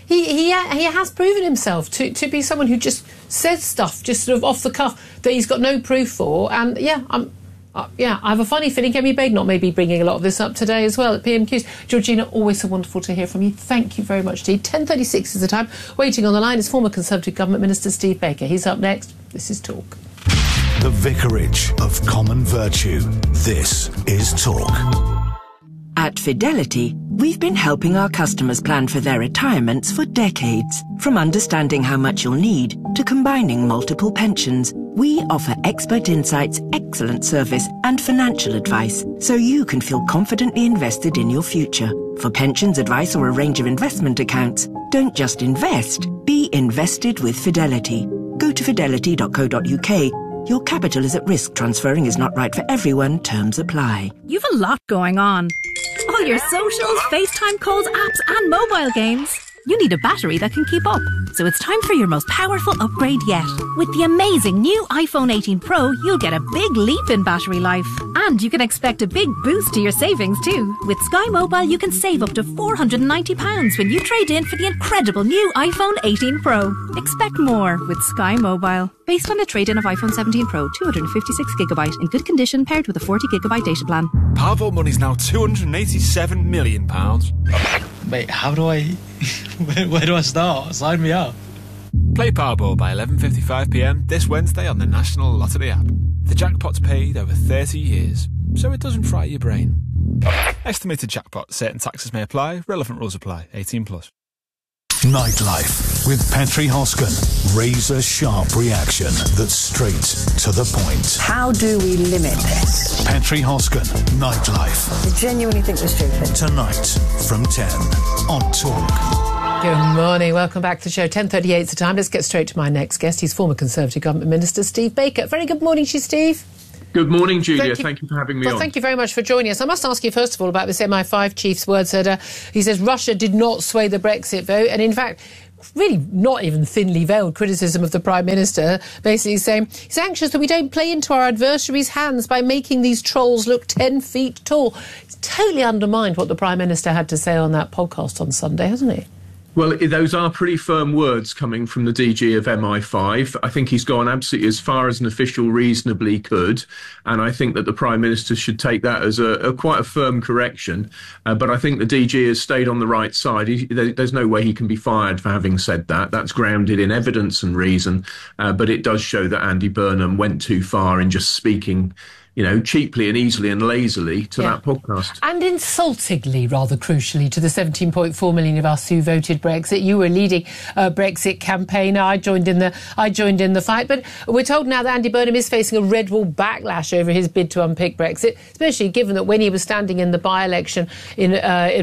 has proven himself to be someone who just says stuff just sort of off the cuff that he's got no proof for. And I have a funny feeling Kemi Badenoch may be bringing a lot of this up today as well at PMQs. Georgina, always so wonderful to hear from you. Thank you very much indeed. 10:36 is the time. Waiting on the line is former Conservative Government Minister Steve Baker. He's up next. This is Talk. The Vicarage of Common Virtue. This is Talk. At Fidelity, we've been helping our customers plan for their retirements for decades. From understanding how much you'll need to combining multiple pensions, we offer expert insights, excellent service and financial advice so you can feel confidently invested in your future. For pensions advice or a range of investment accounts, don't just invest, be invested with Fidelity. Go to fidelity.co.uk Your capital is at risk. Transferring is not right for everyone. Terms apply. You've a lot going on. All your socials, FaceTime calls, apps and mobile games. You need a battery that can keep up. So it's time for your most powerful upgrade yet. With the amazing new iPhone 18 Pro, you'll get a big leap in battery life. And you can expect a big boost to your savings too. With Sky Mobile, you can save up to £490 when you trade in for the incredible new iPhone 18 Pro. Expect more with Sky Mobile. Based on a trade-in of iPhone 17 Pro, 256GB in good condition paired with a 40GB data plan. Powerball money's now £287 million. Wait, how do I... Where do I start? Sign me up. Play Powerball by 11:55pm this Wednesday on the National Lottery app. The jackpot's paid over 30 years, so it doesn't fry your brain. Estimated jackpot. Certain taxes may apply. Relevant rules apply. 18+. Nightlife with Petri Hosken. Razor sharp reaction that's straight to the point. How do we limit this? Petri Hosken, Nightlife. I genuinely think we're stupid. Tonight from 10 on Talk. Good morning. Welcome back to the show. 10:38 is the time. Let's get straight to my next guest. He's former Conservative Government Minister Steve Baker. Very good morning to you, Steve. Good morning, Julia. Thank you for having me on. Thank you very much for joining us. I must ask you, first of all, about this MI5 chief's words that he says Russia did not sway the Brexit vote. And in fact, really not even thinly veiled criticism of the Prime Minister, basically saying he's anxious that we don't play into our adversaries' hands by making these trolls look 10 feet tall. It's totally undermined what the Prime Minister had to say on that podcast on Sunday, hasn't he? Well, those are pretty firm words coming from the DG of MI5. I think he's gone absolutely as far as an official reasonably could, and I think that the Prime Minister should take that as a quite a firm correction. But I think the DG has stayed on the right side. There's no way he can be fired for having said that. That's grounded in evidence and reason, but it does show that Andy Burnham went too far in just speaking, you know, cheaply and easily and lazily to that podcast. And insultingly, rather crucially, to the 17.4 million of us who voted Brexit. You were leading a Brexit campaign. I joined in the fight. But we're told now that Andy Burnham is facing a red wall backlash over his bid to unpick Brexit, especially given that when he was standing in the by-election in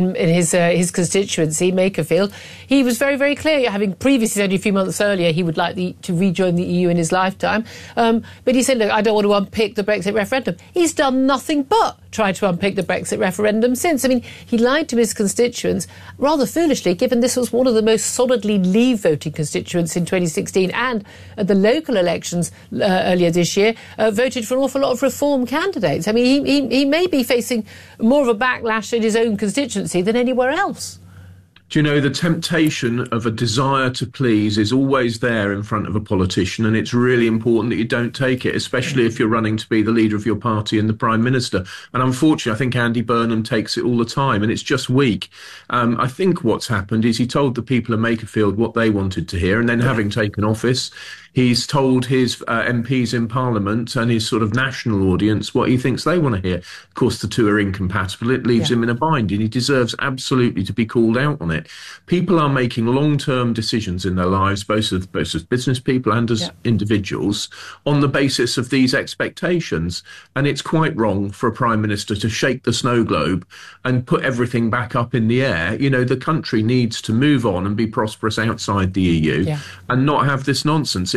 his constituency, Makerfield, he was very, very clear, having previously said a few months earlier he would like to rejoin the EU in his lifetime. But he said, look, I don't want to unpick the Brexit referendum. He's done nothing but try to unpick the Brexit referendum since. I mean, he lied to his constituents rather foolishly, given this was one of the most solidly Leave voting constituents in 2016, and at the local elections earlier this year voted for an awful lot of Reform candidates. I mean, he may be facing more of a backlash in his own constituency than anywhere else. Do you know, the temptation of a desire to please is always there in front of a politician, and it's really important that you don't take it, especially if you're running to be the leader of your party and the Prime Minister. And unfortunately, I think Andy Burnham takes it all the time, and it's just weak. I think what's happened is he told the people of Makerfield what they wanted to hear, and then having taken office, he's told his MPs in Parliament and his sort of national audience what he thinks they want to hear. Of course, the two are incompatible. It leaves him in a bind, and he deserves absolutely to be called out on it. People are making long-term decisions in their lives, both as business people and as individuals, on the basis of these expectations. And it's quite wrong for a Prime Minister to shake the snow globe and put everything back up in the air. You know, the country needs to move on and be prosperous outside the EU and not have this nonsense.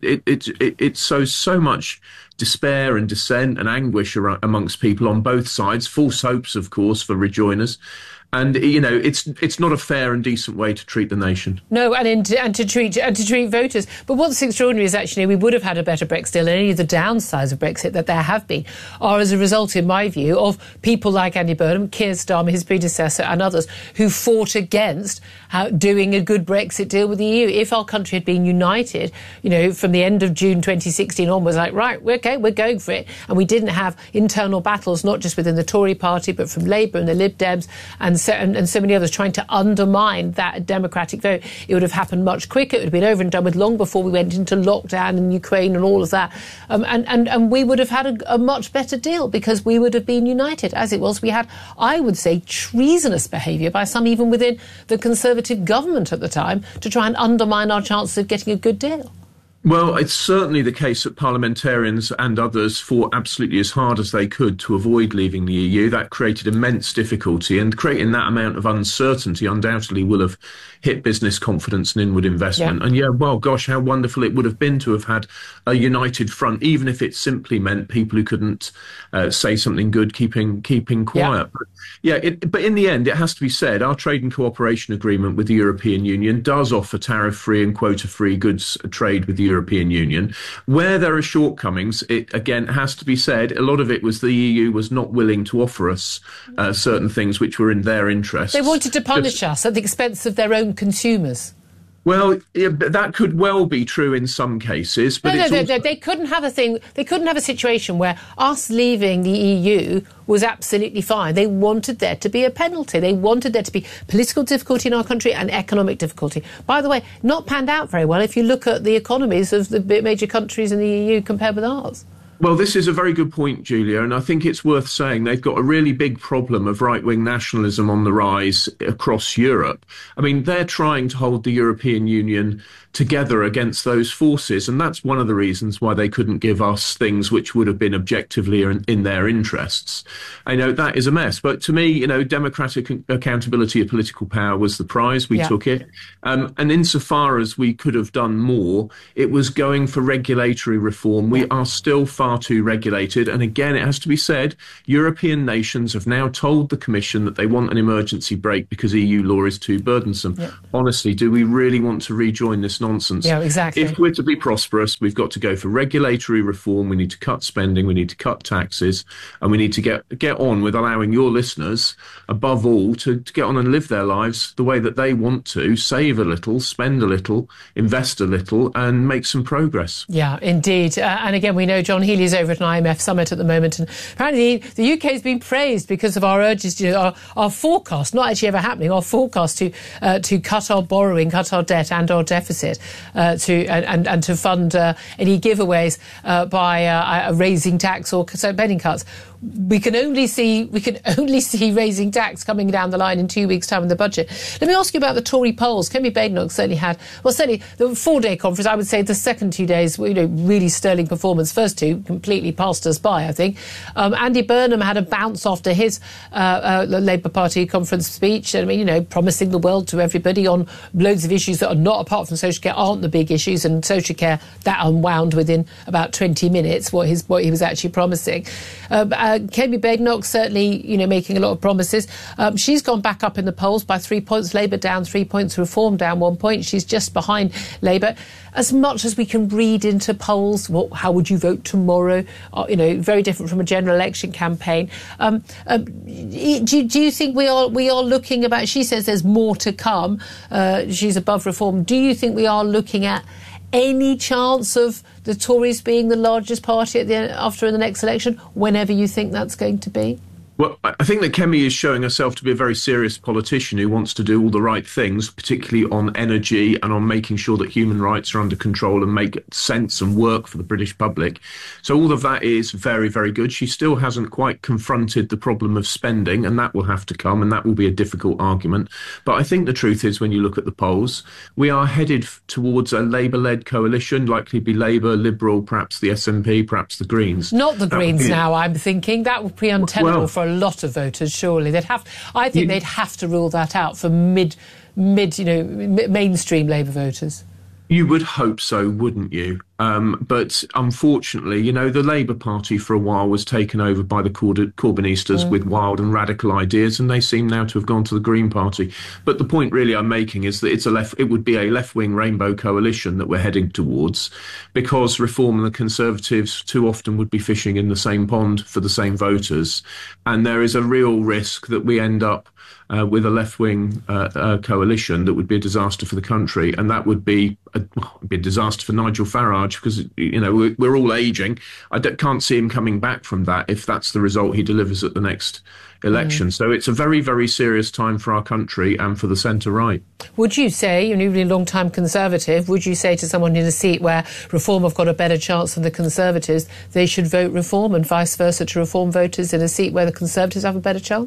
It sows so much despair and dissent and anguish amongst people on both sides. False hopes, of course, for rejoiners. And, you know, it's not a fair and decent way to treat the nation. No, and to treat voters. But what's extraordinary is actually we would have had a better Brexit deal, and any of the downsides of Brexit that there have been are as a result, in my view, of people like Andy Burnham, Keir Starmer, his predecessor, and others who fought against doing a good Brexit deal with the EU. If our country had been united, you know, from the end of June 2016 onwards, like, right, we're going for it, and we didn't have internal battles, not just within the Tory party, but from Labour and the Lib Dems and so many others trying to undermine that democratic vote, it would have happened much quicker. It would have been over and done with long before we went into lockdown in Ukraine and all of that. And we would have had a much better deal because we would have been united. As it was, we had, I would say, treasonous behaviour by some even within the Conservative government at the time to try and undermine our chances of getting a good deal. Well, it's certainly the case that parliamentarians and others fought absolutely as hard as they could to avoid leaving the EU. That created immense difficulty, and creating that amount of uncertainty undoubtedly will have hit business confidence and inward investment. Yeah. And well, gosh, how wonderful it would have been to have had a united front, even if it simply meant people who couldn't say something good keeping quiet. But in the end, it has to be said, our trade and cooperation agreement with the European Union does offer tariff-free and quota-free goods trade with the European Union. Where there are shortcomings, it again has to be said, a lot of it was the EU was not willing to offer us certain things which were in their interests. They wanted to punish us at the expense of their own consumers. Well, that could well be true in some cases, but no, they couldn't have a thing. They couldn't have a situation where us leaving the EU was absolutely fine. They wanted there to be a penalty. They wanted there to be political difficulty in our country and economic difficulty. By the way, not panned out very well if you look at the economies of the major countries in the EU compared with ours. Well, this is a very good point, Julia, and I think it's worth saying they've got a really big problem of right-wing nationalism on the rise across Europe. I mean, they're trying to hold the European Union together against those forces, and that's one of the reasons why they couldn't give us things which would have been objectively in their interests. I know that is a mess, but to me, democratic accountability of political power was the prize. We took it. And insofar as we could have done more, it was going for regulatory reform. We are still far too regulated. And again, it has to be said, European nations have now told the Commission that they want an emergency brake because EU law is too burdensome. Yeah. Honestly, do we really want to rejoin this nonsense? Yeah, exactly. If we're to be prosperous, we've got to go for regulatory reform. We need to cut spending. We need to cut taxes. And we need to get on with allowing your listeners, above all, to get on and live their lives the way that they want to, save a little, spend a little, invest a little, and make some progress. Yeah, indeed. And again, we know John Healey's over at an IMF summit at the moment, and apparently the UK has been praised because of our urges, our forecast, not actually ever happening, our forecast to cut our borrowing, cut our debt and our deficit, to fund any giveaways by raising tax or spending cuts. We can only see raising tax coming down the line in 2 weeks' time in the budget. Let me ask you about the Tory polls. Kemi Badenoch certainly the 4-day conference. I would say the second 2 days, really sterling performance. First two completely passed us by, I think. Andy Burnham had a bounce after his Labour Party conference speech. I mean, promising the world to everybody on loads of issues that are not, apart from social care, aren't the big issues, and social care that unwound within about 20 minutes. What he was actually promising. Kemi Badenoch certainly, making a lot of promises. She's gone back up in the polls by 3 points. Labour down 3 points. Reform down 1 point. She's just behind Labour. As much as we can read into polls, how would you vote tomorrow? Very different from a general election campaign. Do you think we are looking about? She says there's more to come. She's above Reform. Do you think we are looking at any chance of the Tories being the largest party in the next election, whenever you think that's going to be? Well, I think that Kemi is showing herself to be a very serious politician who wants to do all the right things, particularly on energy and on making sure that human rights are under control and make sense and work for the British public. So all of that is very, very good. She still hasn't quite confronted the problem of spending, and that will have to come, and that will be a difficult argument. But I think the truth is, when you look at the polls, we are headed towards a Labour-led coalition, likely to be Labour, Liberal, perhaps the SNP, perhaps the Greens. Not the Greens now, I'm thinking. That would be untenable for a lot of voters, surely. They'd have to rule that out for mainstream Labour voters. You would hope so, wouldn't you? But unfortunately, the Labour Party for a while was taken over by the Corbynistas with wild and radical ideas, and they seem now to have gone to the Green Party. But the point really I'm making is that it would be a left-wing rainbow coalition that we're heading towards, because Reform and the Conservatives too often would be fishing in the same pond for the same voters. And there is a real risk that we end up with a left-wing coalition that would be a disaster for the country, and that would be a disaster for Nigel Farage, because we're all aging. I can't see him coming back from that if that's the result he delivers at the next election. So it's a very, very serious time for our country and for the centre-right. Would you say, you're a really long-time Conservative, would you say to someone in a seat where Reform have got a better chance than the Conservatives, they should vote Reform, and vice versa to Reform voters in a seat where the Conservatives have a better chance?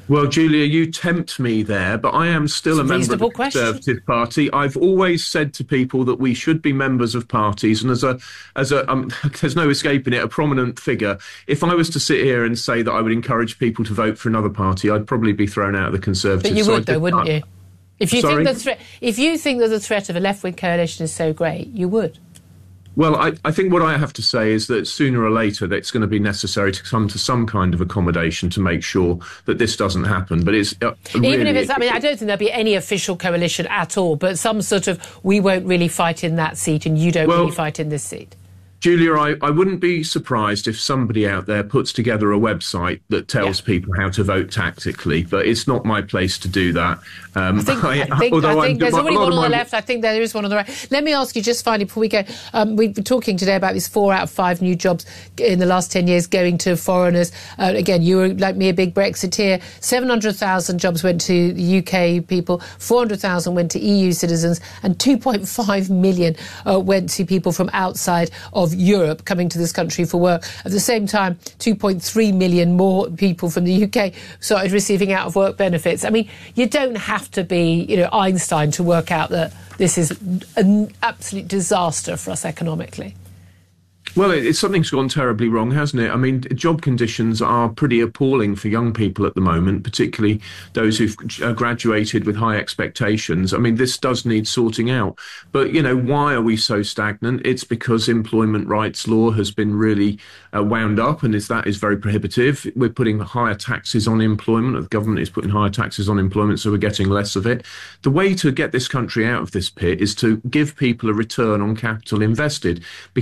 Well, Julia, you tempt me there, but I am still a member of the Conservative Party. I've always said to people that we should be members of parties, and as a there's no escaping it, a prominent figure. If I was to sit here and say that I would encourage people to vote for another party, I'd probably be thrown out of the Conservatives. But you would, though, wouldn't you? If you Sorry? if you think that the threat of a left-wing coalition is so great, you would. Well, I think what I have to say is that sooner or later that it's going to be necessary to come to some kind of accommodation to make sure that this doesn't happen. But it's even if it's, I mean, I don't think there'll be any official coalition at all, but some sort of, we won't really fight in that seat and you don't really fight in this seat. Julia, I wouldn't be surprised if somebody out there puts together a website that tells people how to vote tactically, but it's not my place to do that. I think there's already one on the left. I think there is one on the right. Let me ask you just finally before we go, we've been talking today about these 4 out of 5 new jobs in the last 10 years going to foreigners. Again, you were like me, a big Brexiteer. 700,000 jobs went to the UK people, 400,000 went to EU citizens, and 2.5 million went to people from outside of Europe coming to this country for work. At the same time, 2.3 million more people from the UK started receiving out of work benefits. I mean, you don't have to be, Einstein to work out that this is an absolute disaster for us economically. Well, something's gone terribly wrong, hasn't it? I mean, job conditions are pretty appalling for young people at the moment, particularly those who've graduated with high expectations. I mean, this does need sorting out. But, why are we so stagnant? It's because employment rights law has been really wound up, and that is very prohibitive. We're putting higher taxes on employment. The government is putting higher taxes on employment, so we're getting less of it. The way to get this country out of this pit is to give people a return on capital invested.